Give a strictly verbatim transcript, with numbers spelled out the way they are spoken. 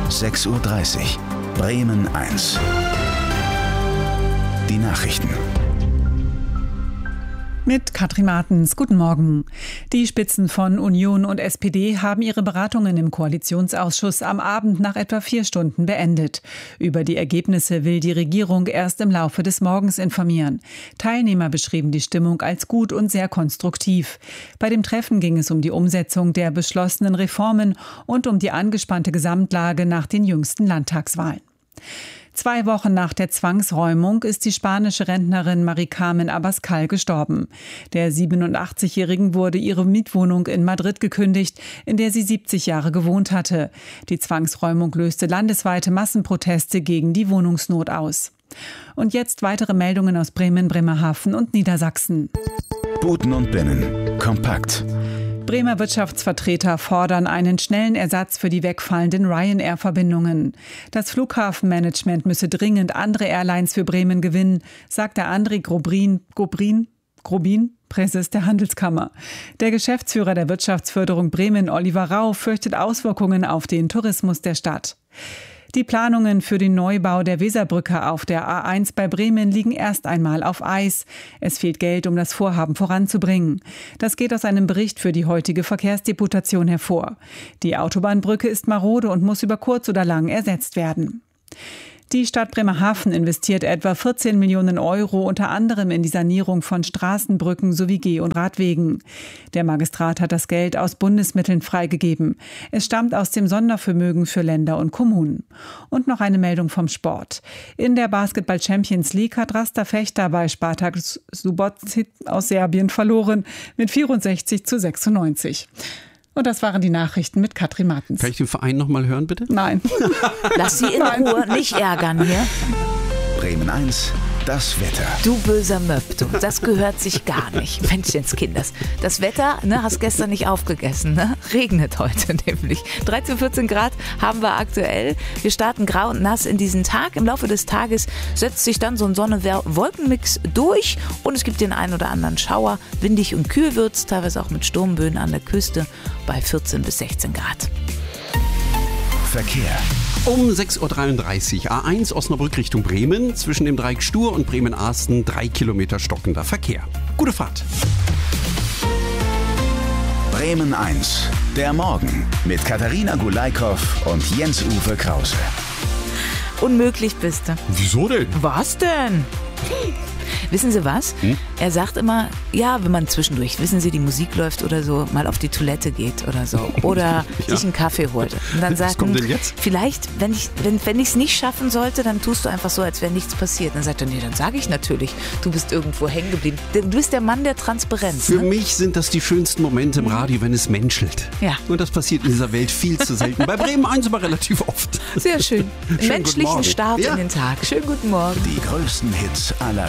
sechs Uhr dreißig. Bremen eins. Die Nachrichten. Mit Katrin Martens. Guten Morgen. Die Spitzen von Union und S P D haben ihre Beratungen im Koalitionsausschuss am Abend nach etwa vier Stunden beendet. Über die Ergebnisse will die Regierung erst im Laufe des Morgens informieren. Teilnehmer beschrieben die Stimmung als gut und sehr konstruktiv. Bei dem Treffen ging es um die Umsetzung der beschlossenen Reformen und um die angespannte Gesamtlage nach den jüngsten Landtagswahlen. Zwei Wochen nach der Zwangsräumung ist die spanische Rentnerin Mari-Carmen Abascal gestorben. Der siebenundachtzigjährigen wurde ihre Mietwohnung in Madrid gekündigt, in der sie siebzig Jahre gewohnt hatte. Die Zwangsräumung löste landesweite Massenproteste gegen die Wohnungsnot aus. Und jetzt weitere Meldungen aus Bremen, Bremerhaven und Niedersachsen. Buten und Binnen. Kompakt. Bremer Wirtschaftsvertreter fordern einen schnellen Ersatz für die wegfallenden Ryanair-Verbindungen. Das Flughafenmanagement müsse dringend andere Airlines für Bremen gewinnen, sagte André Grobin, Grobin, Grobin, Präses der Handelskammer. Der Geschäftsführer der Wirtschaftsförderung Bremen, Oliver Rau, fürchtet Auswirkungen auf den Tourismus der Stadt. Die Planungen für den Neubau der Weserbrücke auf der A eins bei Bremen liegen erst einmal auf Eis. Es fehlt Geld, um das Vorhaben voranzubringen. Das geht aus einem Bericht für die heutige Verkehrsdeputation hervor. Die Autobahnbrücke ist marode und muss über kurz oder lang ersetzt werden. Die Stadt Bremerhaven investiert etwa vierzehn Millionen Euro unter anderem in die Sanierung von Straßenbrücken sowie Geh- und Radwegen. Der Magistrat hat das Geld aus Bundesmitteln freigegeben. Es stammt aus dem Sondervermögen für Länder und Kommunen. Und noch eine Meldung vom Sport. In der Basketball Champions League hat Rasta Fechter bei Spartak Subotica aus Serbien verloren mit vierundsechzig zu sechsundneunzig. Und das waren die Nachrichten mit Katrin Martens. Kann ich den Verein noch mal hören, bitte? Nein. Lass sie in Ruhe, nicht ärgern hier. Bremen eins. Das Wetter. Du böser Möb, du. Das gehört sich gar nicht. Menschenskinders. Das Wetter, ne, hast gestern nicht aufgegessen, ne? Regnet heute nämlich. dreizehn, vierzehn Grad haben wir aktuell. Wir starten grau und nass in diesen Tag. Im Laufe des Tages setzt sich dann so ein Sonne-Wolkenmix durch und es gibt den einen oder anderen Schauer. Windig und kühl wird's, teilweise auch mit Sturmböen an der Küste bei vierzehn bis sechzehn Grad. Verkehr. Um sechs Uhr dreiunddreißig, A eins Osnabrück Richtung Bremen, zwischen dem Dreieck Stur und Bremen-Arsten drei Kilometer stockender Verkehr. Gute Fahrt. Bremen eins. Der Morgen mit Katharina Gulaikow und Jens-Uwe Krause. Unmöglich bist du. Wieso denn? Was denn? Wissen Sie was? Hm? Er sagt immer, ja, wenn man zwischendurch, wissen Sie, die Musik läuft oder so, mal auf die Toilette geht oder so. Oder ja. sich einen Kaffee holt. Und dann sagt Was kommt er, denn jetzt? vielleicht, wenn ich es wenn, wenn ich's nicht schaffen sollte, dann tust du einfach so, als wäre nichts passiert. Dann sagt er, nee, dann sage ich natürlich, du bist irgendwo hängen geblieben. Du bist der Mann der Transparenz. Für ne? mich sind das die schönsten Momente im Radio, wenn es menschelt. Ja. Und das passiert in dieser Welt viel zu selten. Bei Bremen eins aber relativ oft. Sehr schön. Schönen Menschlichen guten Start ja. in den Tag. Schönen guten Morgen. Die größten Hits aller